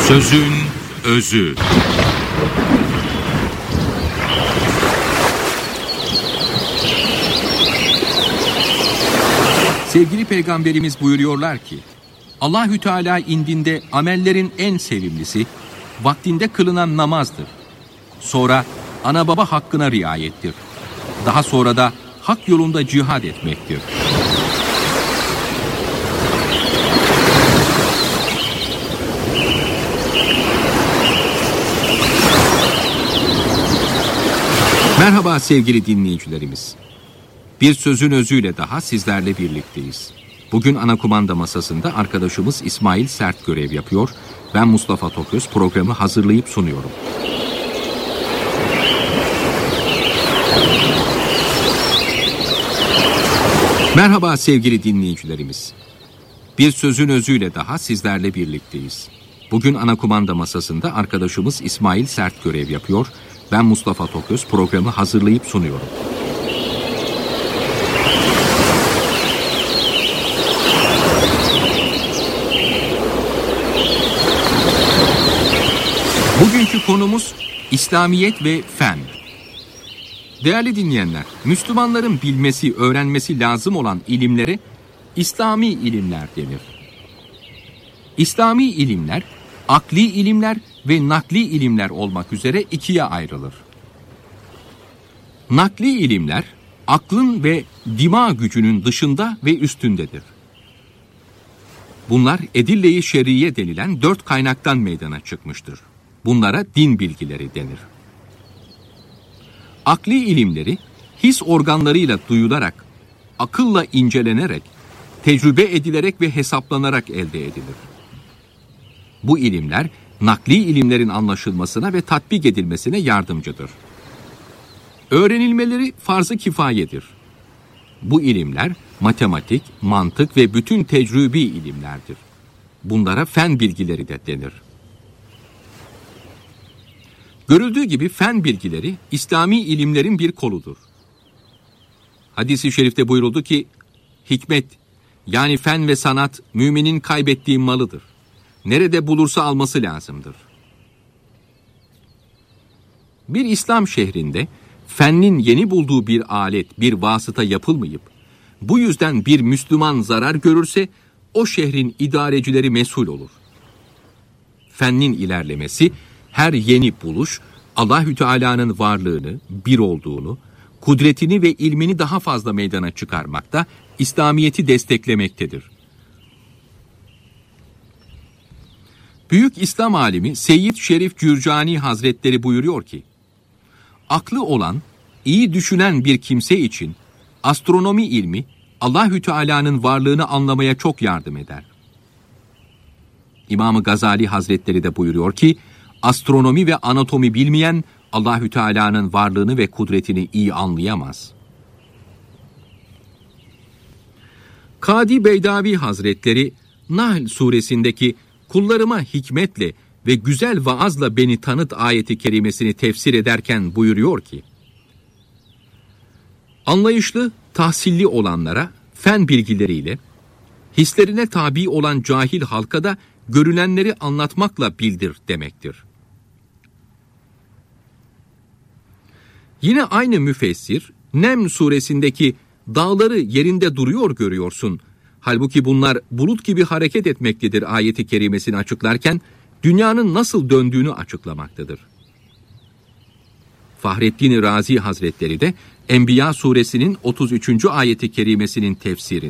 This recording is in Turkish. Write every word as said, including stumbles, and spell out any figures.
Sözün özü. Sevgili Peygamberimiz buyuruyorlar ki, Allahü Teala indinde amellerin en sevimlisi, vaktinde kılınan namazdır. Sonra ana baba hakkına riayettir. Daha sonra da hak yolunda cihad etmektir. Merhaba sevgili dinleyicilerimiz. Bir sözün özüyle daha sizlerle birlikteyiz. Bugün ana kumanda masasında arkadaşımız İsmail Sert görev yapıyor. Ben Mustafa Toköz programı hazırlayıp sunuyorum. Merhaba sevgili dinleyicilerimiz. Bir sözün özüyle daha sizlerle birlikteyiz. Bugün ana kumanda masasında arkadaşımız İsmail Sert görev yapıyor. Ben Mustafa Toköz programı hazırlayıp sunuyorum. Bugünkü konumuz İslamiyet ve fen. Değerli dinleyenler, Müslümanların bilmesi, öğrenmesi lazım olan ilimlere İslami ilimler denir. İslami ilimler, akli ilimler ve nakli ilimler olmak üzere ikiye ayrılır. Nakli ilimler, aklın ve dima gücünün dışında ve üstündedir. Bunlar edille-i şer'iye denilen dört kaynaktan meydana çıkmıştır. Bunlara din bilgileri denir. Akli ilimleri, his organlarıyla duyularak, akılla incelenerek, tecrübe edilerek ve hesaplanarak elde edilir. Bu ilimler, nakli ilimlerin anlaşılmasına ve tatbik edilmesine yardımcıdır. Öğrenilmeleri farz-ı kifayedir. Bu ilimler, matematik, mantık ve bütün tecrübi ilimlerdir. Bunlara fen bilgileri de denir. Görüldüğü gibi fen bilgileri, İslami ilimlerin bir koludur. Hadis-i şerifte buyuruldu ki, hikmet, yani fen ve sanat, müminin kaybettiği malıdır. Nerede bulursa alması lazımdır. Bir İslam şehrinde, fennin yeni bulduğu bir alet, bir vasıta yapılmayıp, bu yüzden bir Müslüman zarar görürse, o şehrin idarecileri mesul olur. Fennin ilerlemesi, her yeni buluş, Allahü Teala'nın varlığını, bir olduğunu, kudretini ve ilmini daha fazla meydana çıkarmakta, İslamiyet'i desteklemektedir. Büyük İslam alimi Seyyid Şerif Cürcani Hazretleri buyuruyor ki, aklı olan, iyi düşünen bir kimse için astronomi ilmi Allahü Teala'nın varlığını anlamaya çok yardım eder. İmam-ı Gazali Hazretleri de buyuruyor ki, astronomi ve anatomi bilmeyen Allahü Teala'nın varlığını ve kudretini iyi anlayamaz. Kadi Beydavi Hazretleri Nahl suresindeki kullarıma hikmetle ve güzel vaazla beni tanıt ayeti kerimesini tefsir ederken buyuruyor ki, anlayışlı, tahsilli olanlara fen bilgileriyle, hislerine tabi olan cahil halka da görünenleri anlatmakla bildir demektir. Yine aynı müfessir, Nem suresindeki dağları yerinde duruyor görüyorsun, halbuki bunlar bulut gibi hareket etmektedir ayeti kerimesini açıklarken, dünyanın nasıl döndüğünü açıklamaktadır. Fahrettin Razi Hazretleri de Enbiya suresinin otuz üçüncü ayeti kerimesinin tefsirinde,